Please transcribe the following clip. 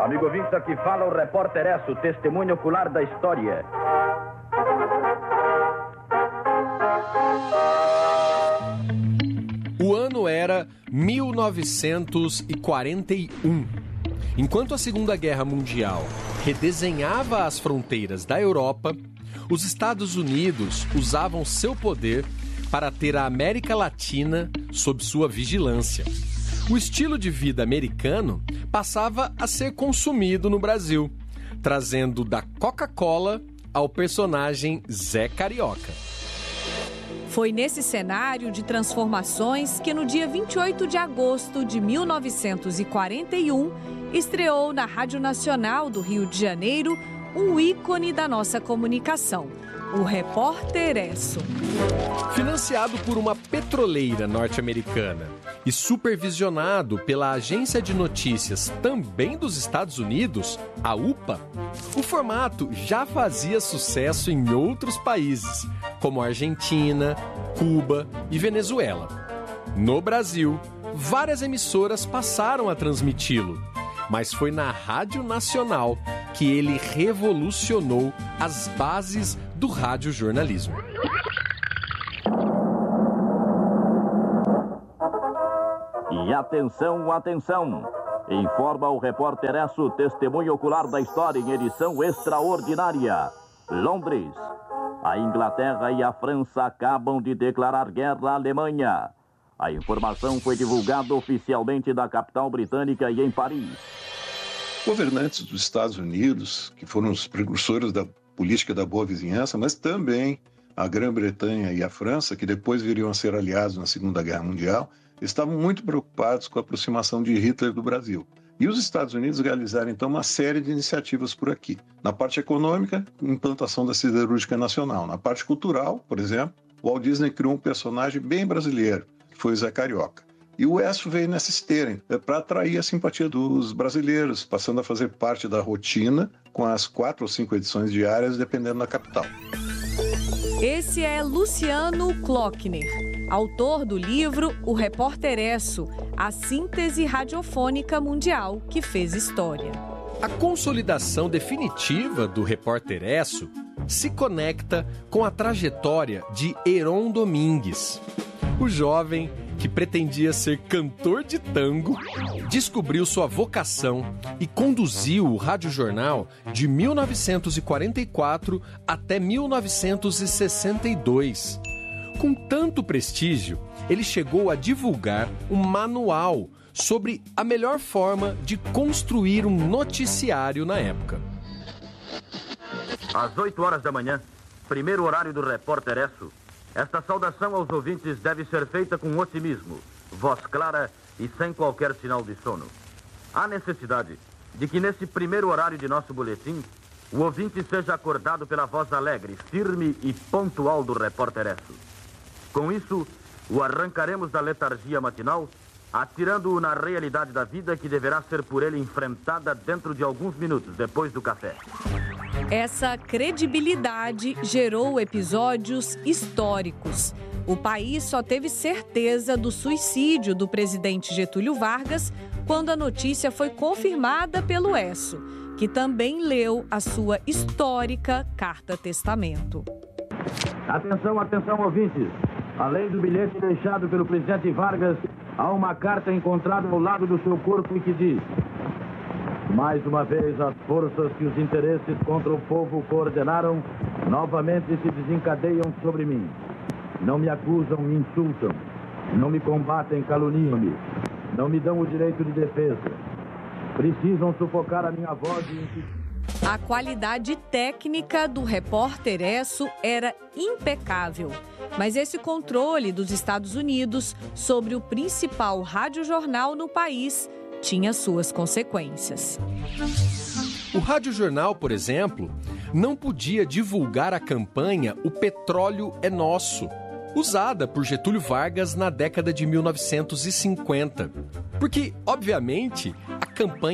Amigo ouvinte, aqui fala o repórter Esso, testemunho ocular da história. O ano era 1941. Enquanto a Segunda Guerra Mundial redesenhava as fronteiras da Europa, os Estados Unidos usavam seu poder para ter a América Latina sob sua vigilância. O estilo de vida americano passava a ser consumido no Brasil, trazendo da Coca-Cola ao personagem Zé Carioca. Foi nesse cenário de transformações que no dia 28 de agosto de 1941 estreou na Rádio Nacional do Rio de Janeiro um ícone da nossa comunicação, o Repórter Esso. Financiado por uma petroleira norte-americana e supervisionado pela agência de notícias também dos Estados Unidos, a UPA, o formato já fazia sucesso em outros países, como Argentina, Cuba e Venezuela. No Brasil, várias emissoras passaram a transmiti-lo, mas foi na Rádio Nacional que ele revolucionou as bases do radiojornalismo. E atenção, atenção! Informa o repórter Esso, testemunho ocular da história em edição extraordinária. Londres. A Inglaterra e a França acabam de declarar guerra à Alemanha. A informação foi divulgada oficialmente da capital britânica e em Paris. Governantes dos Estados Unidos, que foram os precursores da política da boa vizinhança, mas também a Grã-Bretanha e a França, que depois viriam a ser aliados na Segunda Guerra Mundial, estavam muito preocupados com a aproximação de Hitler do Brasil. E os Estados Unidos realizaram, então, uma série de iniciativas por aqui. Na parte econômica, implantação da siderúrgica nacional. Na parte cultural, por exemplo, o Walt Disney criou um personagem bem brasileiro, que foi o Zé Carioca. E o Esso veio nessa esteira para atrair a simpatia dos brasileiros, passando a fazer parte da rotina com as 4 ou 5 edições diárias, dependendo da capital. Esse é Luciano Klockner, autor do livro O Repórter Esso, a síntese radiofônica mundial que fez história. A consolidação definitiva do Repórter Esso se conecta com a trajetória de Heron Domingues. O jovem que pretendia ser cantor de tango, descobriu sua vocação e conduziu o radiojornal de 1944 até 1962. Com tanto prestígio, ele chegou a divulgar um manual sobre a melhor forma de construir um noticiário na época. Às 8 horas da manhã, primeiro horário do Repórter Esso, esta saudação aos ouvintes deve ser feita com otimismo, voz clara e sem qualquer sinal de sono. Há necessidade de que nesse primeiro horário de nosso boletim, o ouvinte seja acordado pela voz alegre, firme e pontual do Repórter Esso. Com isso, o arrancaremos da letargia matinal, atirando-o na realidade da vida que deverá ser por ele enfrentada dentro de alguns minutos depois do café. Essa credibilidade gerou episódios históricos. O país só teve certeza do suicídio do presidente Getúlio Vargas quando a notícia foi confirmada pelo Esso, que também leu a sua histórica carta-testamento. Atenção, atenção, ouvintes. Além do bilhete deixado pelo presidente Vargas, há uma carta encontrada ao lado do seu corpo e que diz: mais uma vez, as forças que os interesses contra o povo coordenaram novamente se desencadeiam sobre mim. Não me acusam, me insultam. Não me combatem, caluniam-me. Não me dão o direito de defesa. Precisam sufocar a minha voz e... A qualidade técnica do Repórter Esso era impecável. Mas esse controle dos Estados Unidos sobre o principal radiojornal no país tinha suas consequências. O radiojornal, por exemplo, não podia divulgar a campanha O Petróleo é Nosso, usada por Getúlio Vargas na década de 1950. Porque, obviamente, a campanha